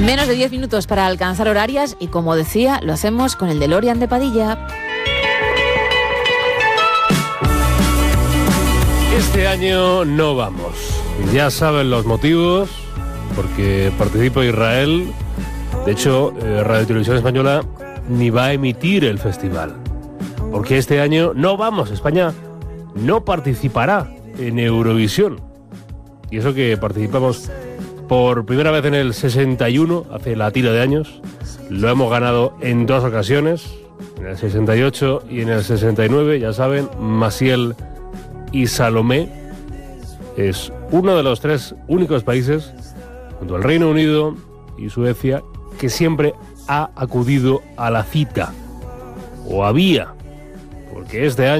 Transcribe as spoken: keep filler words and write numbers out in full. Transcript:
Menos de diez minutos para alcanzar Horarias y, como decía, lo hacemos con el DeLorean de Padilla. Este año no vamos. Ya saben los motivos, porque participa Israel. De hecho, eh, Radio Televisión Española ni va a emitir el festival. Porque este año no vamos. España no participará en Eurovisión. Y eso que participamos por primera vez en el sesenta y uno, hace la tira de años. Lo hemos ganado en dos ocasiones, en el sesenta y ocho y en el sesenta y nueve, ya saben, Maciel y Salomé. Es uno de los tres únicos países, junto al Reino Unido y Suecia, que siempre ha acudido a la cita, o había, porque este año